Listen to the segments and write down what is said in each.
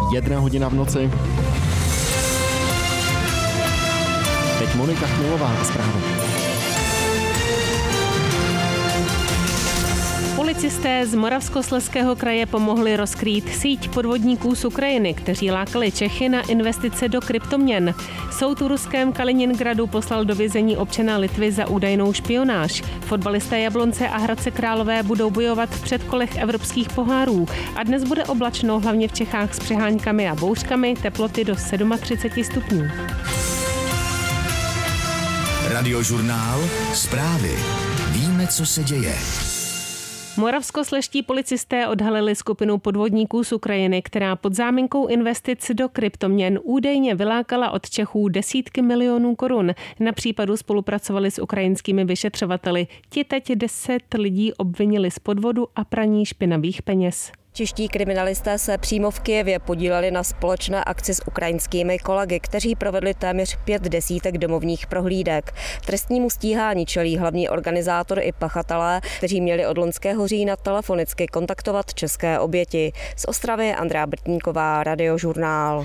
1:00 v noci. Teď Monika Chmilová a zprávy. Policisté z Moravskoslezského kraje pomohli rozkrýt síť podvodníků z Ukrajiny, kteří lákali Čechy na investice do kryptoměn. Soud v ruském Kaliningradu poslal do vězení občana Litvy za údajnou špionáž. Fotbalisté Jablonce a Hradce Králové budou bojovat v předkolech evropských pohárů a dnes bude oblačno, hlavně v Čechách s přeháňkami a bouřkami, teploty do 37 stupňů. Radiožurnál, zprávy. Víme, co se děje. Moravskoslezští policisté odhalili skupinu podvodníků z Ukrajiny, která pod záminkou investic do kryptoměn údajně vylákala od Čechů desítky milionů korun. Na případu spolupracovali s ukrajinskými vyšetřovateli. Ti teď 10 lidí obvinili z podvodu a praní špinavých peněz. Čeští kriminalisté se přímo v Kyjevě podíleli na společné akci s ukrajinskými kolegy, kteří provedli téměř 5 desítek domovních prohlídek. Trestnímu stíhání čelí hlavní organizátor i pachatelé, kteří měli od loňského října telefonicky kontaktovat české oběti. Z Ostravy Andrea Brtníková, Radiožurnál.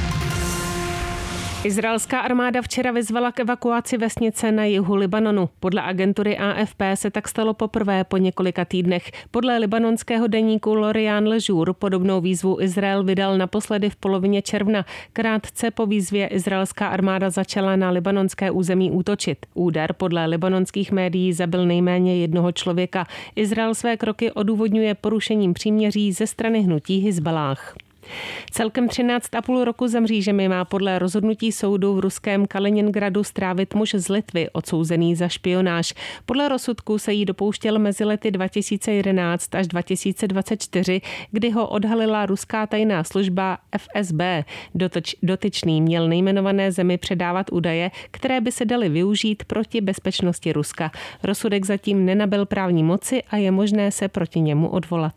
Izraelská armáda včera vyzvala k evakuaci vesnice na jihu Libanonu. Podle agentury AFP se tak stalo poprvé po několika týdnech. Podle libanonského deníku L'Orient Le Jour podobnou výzvu Izrael vydal naposledy v polovině června. Krátce po výzvě izraelská armáda začala na libanonské území útočit. Úder podle libanonských médií zabil nejméně jednoho člověka. Izrael své kroky odůvodňuje porušením příměří ze strany hnutí Hizballáh. Celkem 13,5 roku za mřížemi má podle rozhodnutí soudu v ruském Kaliningradu strávit muž z Litvy odsouzený za špionáž. Podle rozsudku se jí dopouštěl mezi lety 2011 až 2024, kdy ho odhalila ruská tajná služba FSB. Dotyčný měl nejmenované zemi předávat údaje, které by se daly využít proti bezpečnosti Ruska. Rozsudek zatím nenabyl právní moci a je možné se proti němu odvolat.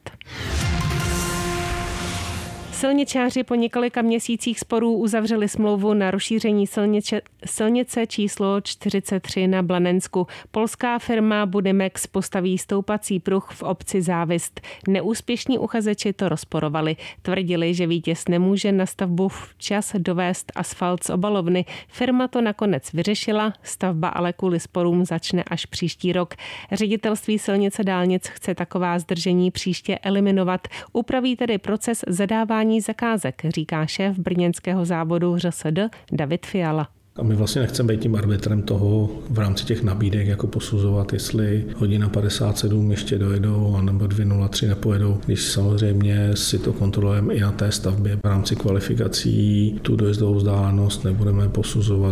Silničáři po několika měsících sporů uzavřeli smlouvu na rozšíření silnice číslo 43 na Blanensku. Polská firma Budimex postaví stoupací pruh v obci Závist. Neúspěšní uchazeči to rozporovali. Tvrdili, že vítěz nemůže na stavbu včas dovést asfalt z obalovny. Firma to nakonec vyřešila, stavba ale kvůli sporům začne až příští rok. Ředitelství silnice dálnic chce taková zdržení příště eliminovat. Upraví tedy proces zadávání zakázek, říká šéf brněnského závodu ŘSD David Fiala. A my vlastně nechceme být tím arbitrem toho v rámci těch nabídek, jako posuzovat, jestli hodina 57 ještě dojedou, anebo 2:03 nepojedou. Když samozřejmě si to kontrolujeme i na té stavbě v rámci kvalifikací, tu dojezdovou vzdálenost nebudeme posuzovat.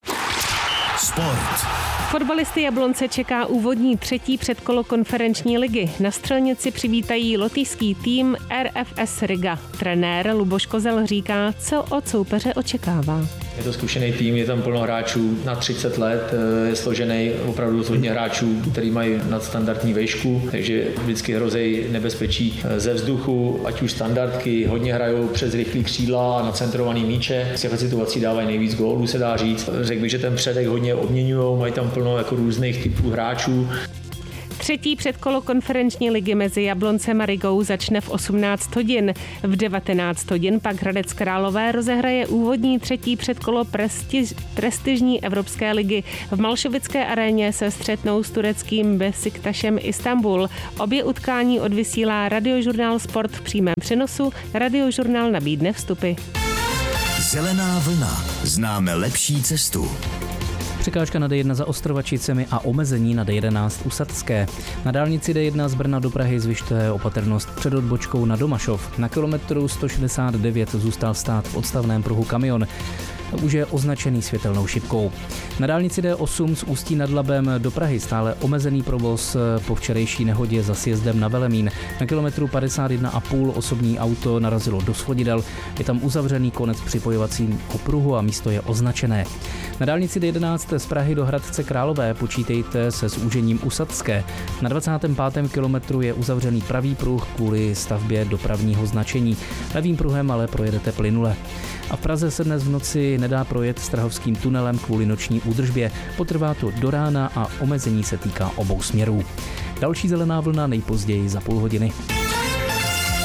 Sport. Fotbalisty Jablonce čeká úvodní 3. předkolo konferenční ligy. Na střelnici přivítají lotyšský tým RFS Riga. Trenér Luboš Kozel říká, co od soupeře očekává. Je to zkušený tým, je tam plno hráčů na 30 let, je složený opravdu hodně hráčů, kteří mají nadstandardní výšku, takže vždycky hrozí nebezpečí ze vzduchu, ať už standardky, hodně hrajou přes rychlý křídla a nacentrovaný míče. Z těch situací dávají nejvíc gólů, se dá říct. Řekl bych, že ten předek hodně obměňují, mají tam plno jako různých typů hráčů. 3. předkolo konferenční ligy mezi Jabloncem a Rigou začne v 18 hodin. V 19 hodin pak Hradec Králové rozehraje úvodní 3. předkolo prestižní Evropské ligy. V Malšovické aréně se střetnou s tureckým Besiktašem Istanbul. Obě utkání odvysílá Radiožurnál Sport v přímém přenosu. Radiožurnál nabídne vstupy. Zelená vlna. Známe lepší cestu. Překážka na D1 za Ostrovačicemi a omezení na D11 u Sadské. Na dálnici D1 z Brna do Prahy zvyšte opatrnost před odbočkou na Domašov. Na kilometru 169 zůstal stát v odstavném pruhu kamion. Už je označený světelnou šipkou. Na dálnici D8 z Ústí nad Labem do Prahy stále omezený provoz po včerejší nehodě za sjezdem na Velemín. Na kilometru 51,5 osobní auto narazilo do svodidel. Je tam uzavřený konec připojovacím pruhu a místo je označené. Na dálnici D11 z Prahy do Hradce Králové počítejte se zúžením u Sadské. Na 25. kilometru je uzavřený pravý pruh kvůli stavbě dopravního značení. Levým pruhem ale projedete plynule. A v Praze se dnes v noci nedá projet Strahovským tunelem kvůli noční údržbě. Potrvá to do rána a omezení se týká obou směrů. Další zelená vlna nejpozději za půl hodiny.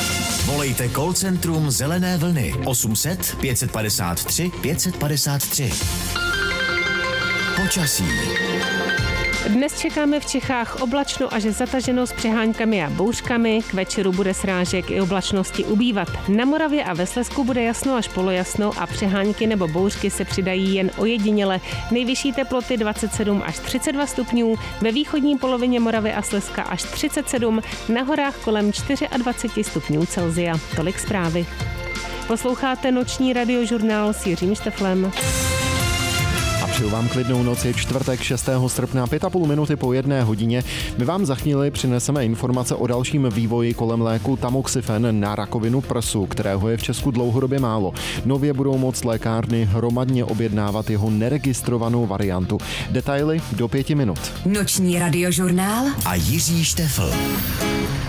Volejte call centrum Zelené vlny 800 553 553. Počasí. Dnes čekáme v Čechách oblačno až zataženo s přeháňkami a bouřkami. K večeru bude srážek i oblačnosti ubývat. Na Moravě a ve Slezsku bude jasno až polojasno a přeháňky nebo bouřky se přidají jen ojediněle. Nejvyšší teploty 27 až 32 stupňů, ve východní polovině Moravy a Slezska až 37, na horách kolem 24 stupňů Celsia. Tolik zprávy. Posloucháte noční radiožurnál s Jiřím Šteflem. A přeju vám klidnou noc, je čtvrtek 6. srpna, 5,5 minuty po 1 hodině. My vám za chvíli přineseme informace o dalším vývoji kolem léku Tamoxifen na rakovinu prsu, kterého je v Česku dlouhodobě málo. Nově budou moct lékárny hromadně objednávat jeho neregistrovanou variantu. Detaily do 5 minut. Noční radiožurnál A Jiří Štefl.